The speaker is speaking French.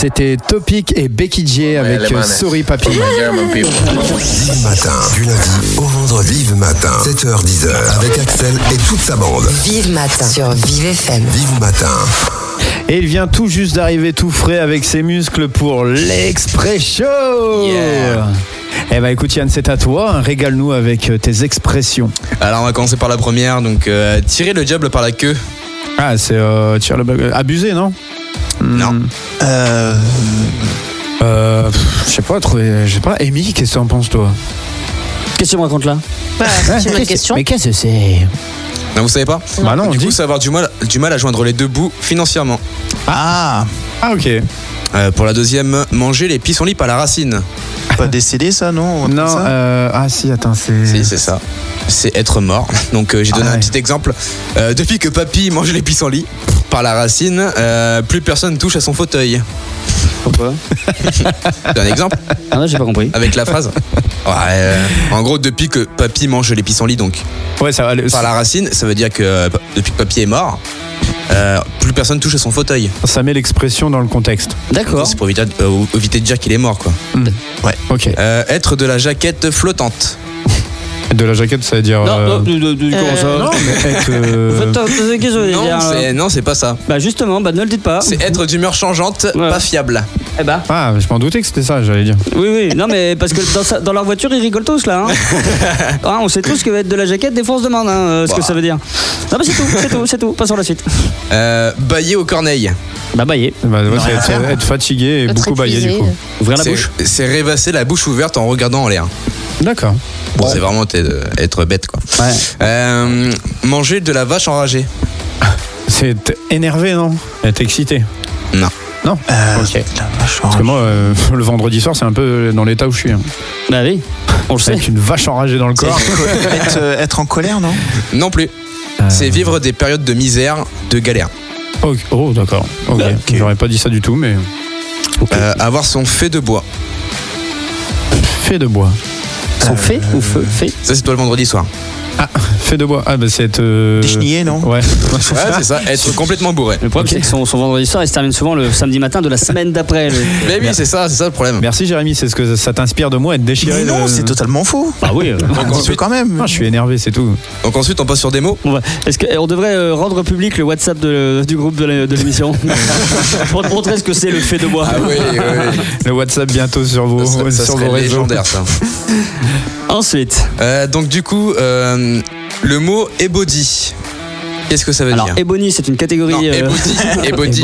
C'était Topic et Becky J avec Sorry Papi. Vive Matin, du lundi au vendredi. Vive Matin, 7h-10h, avec Axel et toute sa bande. Vive Matin sur Vive FM. Vive Matin. Et il vient tout juste d'arriver tout frais avec ses muscles pour l'Express Show. Yeah. Eh ben écoute Yann, c'est à toi, régale-nous avec tes expressions. Alors on va commencer par la première, donc tirer le diable par la queue. Ah c'est tirer le abusé, non? Non. Je sais pas, Amy, qu'est-ce que t'en penses toi? Qu'est-ce que tu me racontes là? C'est une question. Mais qu'est-ce que c'est? Non, vous savez pas? Bah non, du coup, ça va avoir du mal à joindre les deux bouts financièrement. Ah ok. Pour la deuxième, manger les pissenlits par la racine. Pas décédé ça, non? Non, ah si, attends, c'est... Si, c'est ça. C'est être mort. Donc j'ai donné un petit exemple. Depuis que papy mange les pissenlits par la racine, plus personne touche à son fauteuil. Pourquoi? C'est un exemple? Ah non, j'ai pas compris. Avec la phrase. Ouais, en gros, depuis que papy mange les pissenlits, donc Ouais, ça va. par la racine, ça veut dire que depuis que papy est mort, plus personne touche à son fauteuil. Ça met l'expression dans le contexte. D'accord. C'est pour éviter de dire qu'il est mort, quoi. Ouais. Ok. Être de la jaquette flottante. De la jaquette, ça veut dire... Non, comment ça? Non, mais être... Non, c'est pas ça. Bah justement, bah ne le dites pas. C'est être d'humeur changeante, Ouais. pas fiable. Eh bah. Ah, je m'en doutais que c'était ça, j'allais dire. Oui, non mais parce que dans leur voiture ils rigolent tous là. Hein. On sait tous que être de la jaquette des fois on se demande ce que ça veut dire. Non mais c'est tout. Passons à la suite. Bailler aux corneilles. Bah bailler. Bah, ouais, c'est être fatigué et Être beaucoup bailler du épuisé. coup. Ouvrir la bouche. C'est rêvasser la bouche ouverte en regardant en l'air. D'accord. Bon, c'est vraiment être bête, quoi. Ouais. Manger de la vache enragée. C'est être énervé, non? Être excité. Non. Non. Ok. La vache Parce que moi, le vendredi soir, c'est un peu dans l'état où je suis. Hein. Bah oui. On le sait. Avec une vache enragée dans le corps. être en colère, non? Non plus. C'est vivre des périodes de misère, de galère. Oh, d'accord. Ok. J'aurais pas dit ça du tout, mais... Avoir son fait de bois. Fait de bois. Son fait ou feu? Fait. Ça, c'est toi le vendredi soir. Ah, fait de bois. Ah, bah c'est être... Déchenillé, non? Ouais. Ouais, c'est ça. Être complètement bourré. Le problème c'est que son vendredi soir il se termine souvent le samedi matin de la semaine d'après. Mais oui, c'est ça le problème. Merci Jérémy, c'est ce que ça t'inspire de moi, être déchiré. Mais non, c'est totalement faux. Bah oui. Un petit peu quand même. Non, je suis énervé, c'est tout. Donc ensuite, on passe sur des mots. Est-ce qu'on devrait rendre public le WhatsApp du groupe de l'émission pour te montrer ce que c'est le fait de bois? Ah oui. Le WhatsApp bientôt sur vos, Ça sur serait vos réseaux. légendaire, ça. Ensuite. Donc du coup, le mot ebody. Qu'est-ce que ça veut Alors dire? Ebony c'est une catégorie. Non, ebody.